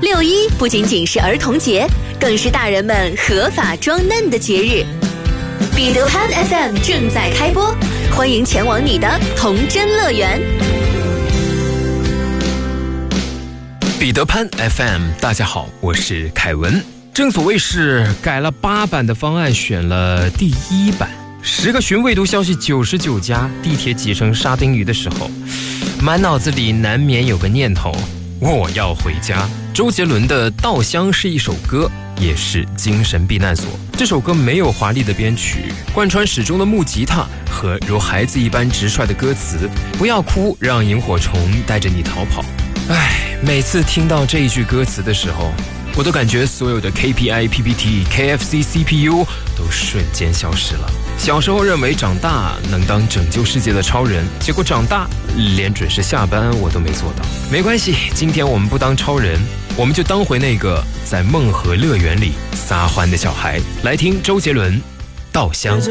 6·1不仅仅是儿童节，更是大人们合法装嫩的节日。彼得潘 FM 正在开播，欢迎前往你的童真乐园。 彼得潘 FM， 大家好，我是凯文。正所谓是改了8版的方案，选了第1版。10个寻味读消息99家，地铁挤成沙丁鱼的时候，满脑子里难免有个念头：我要回家。周杰伦的《稻香》是一首歌，也是精神避难所。这首歌没有华丽的编曲，贯穿始终的木吉他和如孩子一般直率的歌词。不要哭，让萤火虫带着你逃跑。每次听到这一句歌词的时候，我都感觉所有的 KPI、PPT、KFC、CPU 都瞬间消失了。小时候认为长大能当拯救世界的超人，结果长大连准时下班我都没做到。没关系，今天我们不当超人，我们就当回那个在梦和乐园里撒欢的小孩。来听周杰伦《稻香》。